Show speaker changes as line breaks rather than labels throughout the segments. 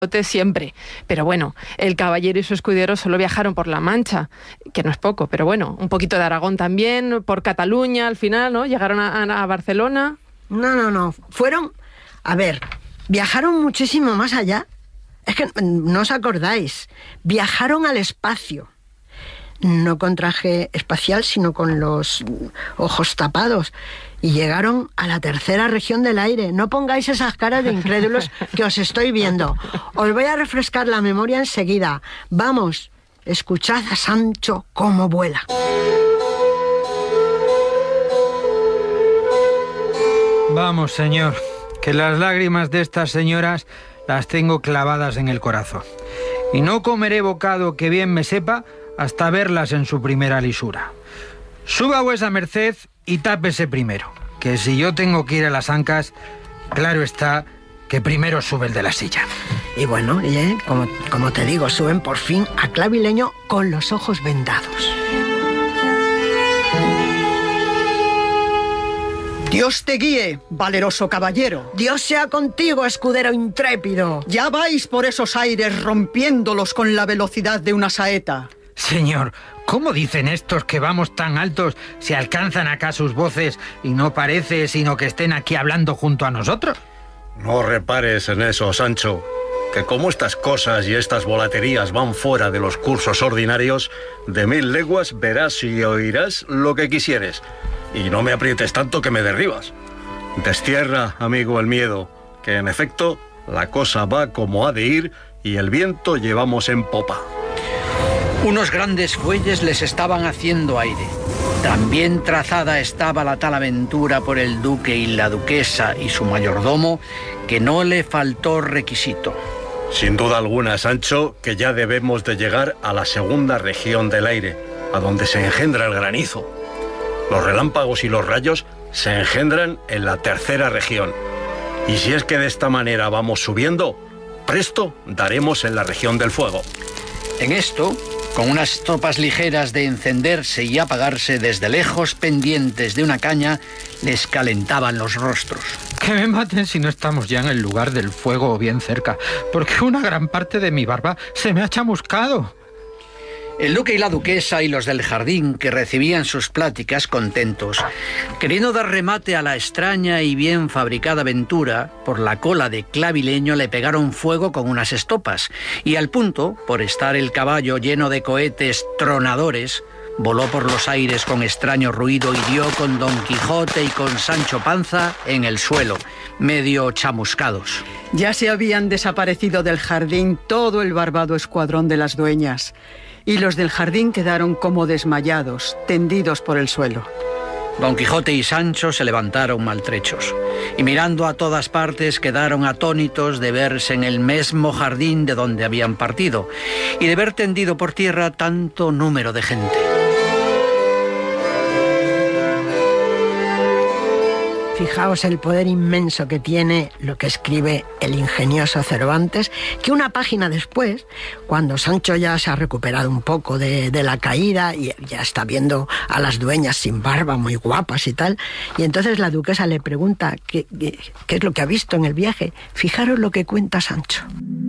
siempre. Pero bueno, el caballero y su escudero solo viajaron por La Mancha, que no es poco, pero bueno, un poquito de Aragón también, por Cataluña al final, ¿no? Llegaron a Barcelona.
No. Viajaron muchísimo más allá. Es que no os acordáis. Viajaron al espacio. No con traje espacial, sino con los ojos tapados. Y llegaron a la tercera región del aire. No pongáis esas caras de incrédulos que os estoy viendo. Os voy a refrescar la memoria enseguida. Vamos, escuchad a Sancho cómo vuela.
Vamos, señor, que las lágrimas de estas señoras las tengo clavadas en el corazón. Y no comeré bocado que bien me sepa hasta verlas en su primera lisura. Suba vuesa merced y tápese primero, que si yo tengo que ir a las ancas, claro está que primero sube el de la silla.
Y bueno, como te digo, suben por fin a Clavileño con los ojos vendados.
Dios te guíe, valeroso caballero.
Dios sea contigo, escudero intrépido.
Ya vais por esos aires rompiéndolos con la velocidad de una saeta.
Señor, ¿cómo dicen estos que vamos tan altos si alcanzan acá sus voces y no parece sino que estén aquí hablando junto a nosotros?
No repares en eso, Sancho, que como estas cosas y estas volaterías van fuera de los cursos ordinarios, de 1000 leguas verás y oirás lo que quisieres. Y no me aprietes tanto que me derribas. Destierra, amigo, el miedo, que en efecto la cosa va como ha de ir y el viento llevamos en popa.
Unos grandes fuelles les estaban haciendo aire. También trazada estaba la tal aventura por el duque y la duquesa y su mayordomo, que no le faltó requisito.
Sin duda alguna, Sancho, que ya debemos de llegar a la segunda región del aire, a donde se engendra el granizo. Los relámpagos y los rayos se engendran en la tercera región. Y si es que de esta manera vamos subiendo, presto daremos en la región del fuego.
En esto, con unas tropas ligeras de encenderse y apagarse desde lejos pendientes de una caña, les calentaban los rostros.
Que me maten si no estamos ya en el lugar del fuego o bien cerca, porque una gran parte de mi barba se me ha chamuscado.
El duque y la duquesa y los del jardín, que recibían sus pláticas contentos, queriendo dar remate a la extraña y bien fabricada aventura, por la cola de Clavileño le pegaron fuego con unas estopas, y al punto, por estar el caballo lleno de cohetes tronadores, voló por los aires con extraño ruido y dio con Don Quijote y con Sancho Panza en el suelo, medio chamuscados.
Ya se habían desaparecido del jardín todo el barbado escuadrón de las dueñas, y los del jardín quedaron como desmayados, tendidos por el suelo.
Don Quijote y Sancho se levantaron maltrechos, y mirando a todas partes quedaron atónitos de verse en el mismo jardín de donde habían partido, y de ver tendido por tierra tanto número de gente.
Fijaos el poder inmenso que tiene lo que escribe el ingenioso Cervantes, que una página después, cuando Sancho ya se ha recuperado un poco de la caída y ya está viendo a las dueñas sin barba, muy guapas y tal, y entonces la duquesa le pregunta qué es lo que ha visto en el viaje. Fijaros lo que cuenta Sancho.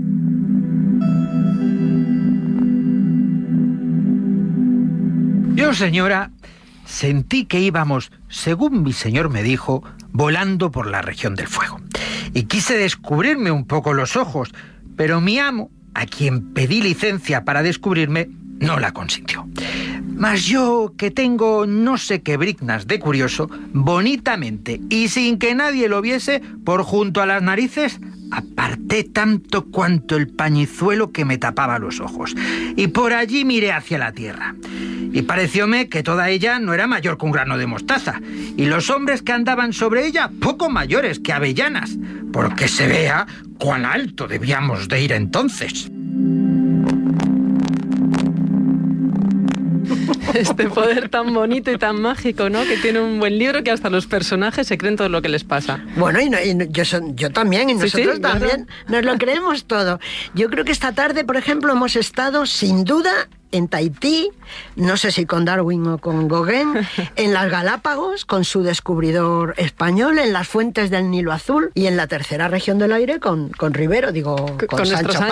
Yo, señora, sentí que íbamos, según mi señor me dijo, volando por la región del fuego. Y quise descubrirme un poco los ojos, pero mi amo, a quien pedí licencia para descubrirme, no la consintió. Mas yo, que tengo no sé qué briznas de curioso, bonitamente y sin que nadie lo viese, por junto a las narices, aparté tanto cuanto el pañizuelo que me tapaba los ojos, y por allí miré hacia la tierra. Y parecióme que toda ella no era mayor que un grano de mostaza, y los hombres que andaban sobre ella poco mayores que avellanas, porque se vea cuán alto debíamos de ir entonces.
Este poder tan bonito y tan mágico, ¿no? Que tiene un buen libro que hasta los personajes se creen todo lo que les pasa.
Bueno, yo también, y nosotros también, nos lo creemos todo. Yo creo que esta tarde, por ejemplo, hemos estado, sin duda, en Tahití, no sé si con Darwin o con Gauguin, en las Galápagos con su descubridor español, en las fuentes del Nilo Azul y en la tercera región del aire con Rivero, con Sancho